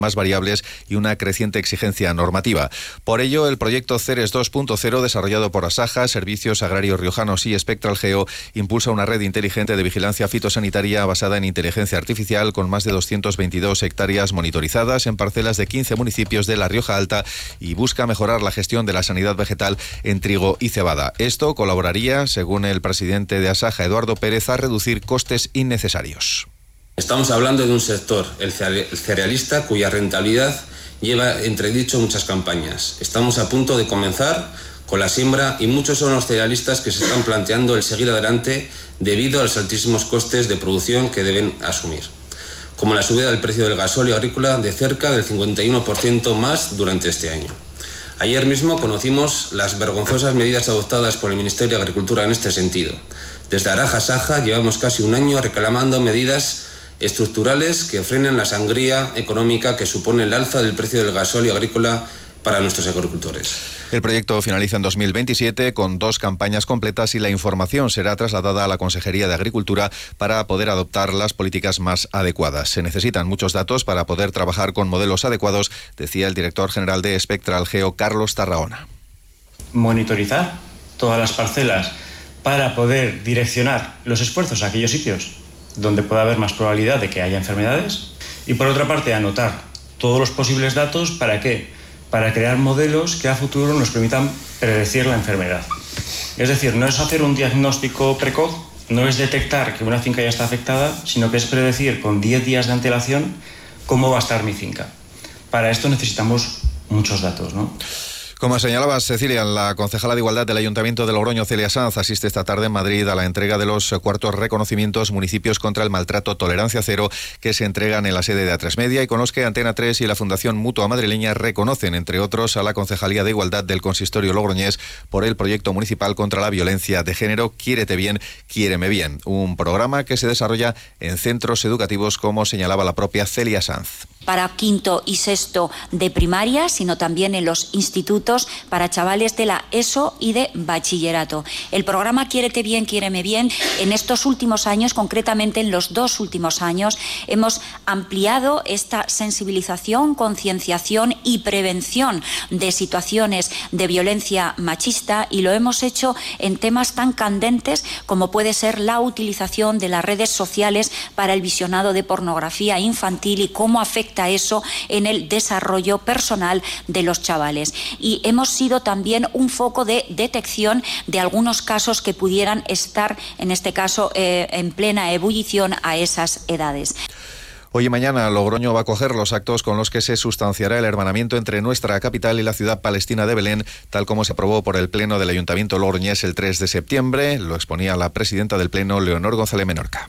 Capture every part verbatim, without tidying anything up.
más variables y una creciente exigencia normativa. Por ello, el proyecto Ceres dos punto cero, desarrollado por Asaja, Servicios Agrarios Riojanos y Spectral Geo, impulsa una red inteligente de vigilancia fitosanitaria basada en inteligencia artificial con más de doscientas veintidós hectáreas monitorizadas en parcelas de quince municipios de La Rioja Alta y busca mejorar la gestión de la sanidad vegetal en trigo y cebada. Esto colaboraría, según el presidente de Asaja, Eduardo Pérez, a reducir costes innecesarios. Estamos hablando de un sector, el cerealista, cuya rentabilidad lleva entredicho muchas campañas. Estamos a punto de comenzar con la siembra y muchos son los cerealistas que se están planteando el seguir adelante debido a los altísimos costes de producción que deben asumir, como la subida del precio del gasóleo agrícola de cerca del cincuenta y uno por ciento más durante este año. Ayer mismo conocimos las vergonzosas medidas adoptadas por el Ministerio de Agricultura en este sentido. Desde Araja Saja llevamos casi un año reclamando medidas estructurales que frenen la sangría económica que supone el alza del precio del gasóleo agrícola para nuestros agricultores. El proyecto finaliza en dos mil veintisiete con dos campañas completas y la información será trasladada a la Consejería de Agricultura para poder adoptar las políticas más adecuadas. Se necesitan muchos datos para poder trabajar con modelos adecuados, decía el director general de Spectral Geo, Carlos Tarragona. Monitorizar todas las parcelas para poder direccionar los esfuerzos a aquellos sitios donde pueda haber más probabilidad de que haya enfermedades y, por otra parte, anotar todos los posibles datos. ¿Para qué? Para crear modelos que a futuro nos permitan predecir la enfermedad. Es decir, no es hacer un diagnóstico precoz, no es detectar que una finca ya está afectada, sino que es predecir con diez días de antelación cómo va a estar mi finca. Para esto necesitamos muchos datos, ¿no? Como señalaba Cecilia, la concejala de Igualdad del Ayuntamiento de Logroño, Celia Sanz, asiste esta tarde en Madrid a la entrega de los cuartos reconocimientos Municipios contra el Maltrato Tolerancia Cero, que se entregan en la sede de A tres Media y con los que Antena tres y la Fundación Mutua Madrileña reconocen, entre otros, a la Concejalía de Igualdad del Consistorio logroñés por el proyecto municipal contra la violencia de género Quiérete Bien, Quiéreme Bien, un programa que se desarrolla en centros educativos, como señalaba la propia Celia Sanz. Para quinto y sexto de primaria, sino también en los institutos para chavales de la ESO y de bachillerato. El programa Quiérete Bien, Quiéreme Bien, en estos últimos años, concretamente en los dos últimos años, hemos ampliado esta sensibilización, concienciación y prevención de situaciones de violencia machista, y lo hemos hecho en temas tan candentes como puede ser la utilización de las redes sociales para el visionado de pornografía infantil y cómo afecta eso en el desarrollo personal de los chavales. Y hemos sido también un foco de detección de algunos casos que pudieran estar, en este caso, eh, en plena ebullición a esas edades. Hoy y mañana Logroño va a acoger los actos con los que se sustanciará el hermanamiento entre nuestra capital y la ciudad palestina de Belén, tal como se aprobó por el Pleno del Ayuntamiento logroñés el tres de septiembre. Lo exponía la presidenta del Pleno, Leonor González Menorca.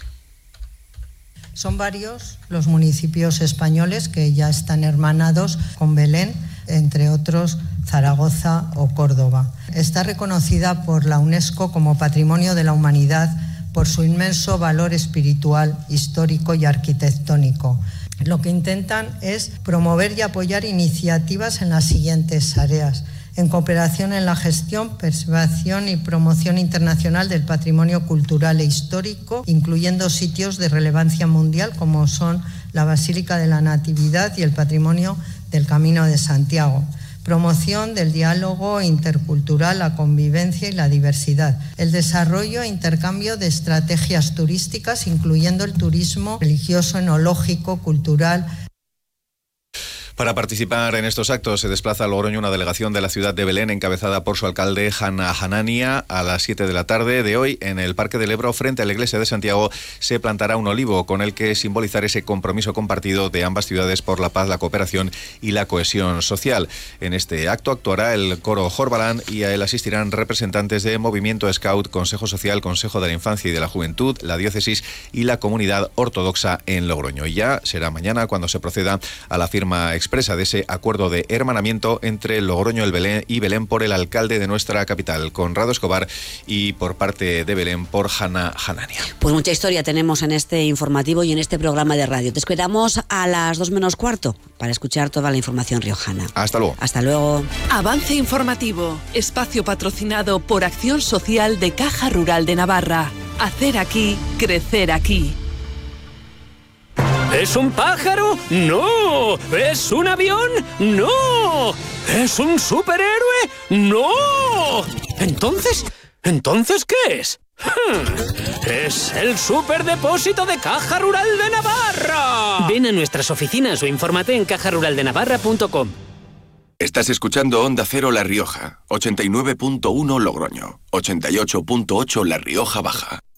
Son varios los municipios españoles que ya están hermanados con Belén, entre otros Zaragoza o Córdoba. Está reconocida por la UNESCO como Patrimonio de la Humanidad por su inmenso valor espiritual, histórico y arquitectónico. Lo que intentan es promover y apoyar iniciativas en las siguientes áreas: en cooperación en la gestión, preservación y promoción internacional del patrimonio cultural e histórico, incluyendo sitios de relevancia mundial como son la Basílica de la Natividad y el patrimonio del Camino de Santiago. Promoción del diálogo intercultural, la convivencia y la diversidad. El desarrollo e intercambio de estrategias turísticas, incluyendo el turismo religioso, enológico, cultural. Para participar en estos actos se desplaza a Logroño una delegación de la ciudad de Belén encabezada por su alcalde Hanna Hanania. A las siete de la tarde de hoy, en el Parque del Ebro, frente a la iglesia de Santiago, se plantará un olivo con el que simbolizar ese compromiso compartido de ambas ciudades por la paz, la cooperación y la cohesión social. En este acto actuará el coro Jorbalán y a él asistirán representantes de Movimiento Scout, Consejo Social, Consejo de la Infancia y de la Juventud, la Diócesis y la Comunidad Ortodoxa en Logroño. Y ya será mañana cuando se proceda a la firma expresa de ese acuerdo de hermanamiento entre Logroño el Belén y Belén por el alcalde de nuestra capital, Conrado Escobar, y por parte de Belén por Hanna Hanania. Pues mucha historia tenemos en este informativo y en este programa de radio. Te esperamos a las dos menos cuarto para escuchar toda la información riojana. Hasta luego. Hasta luego. Avance informativo, espacio patrocinado por Acción Social de Caja Rural de Navarra. Hacer aquí, crecer aquí. ¿Es un pájaro? ¡No! ¿Es un avión? ¡No! ¿Es un superhéroe? ¡No! ¿Entonces? ¿Entonces qué es? Hmm, ¡es el superdepósito de Caja Rural de Navarra! Ven a nuestras oficinas o infórmate en caja rural de navarra punto com. Estás escuchando Onda Cero La Rioja, ochenta y nueve punto uno Logroño, ochenta y ocho punto ocho La Rioja Baja.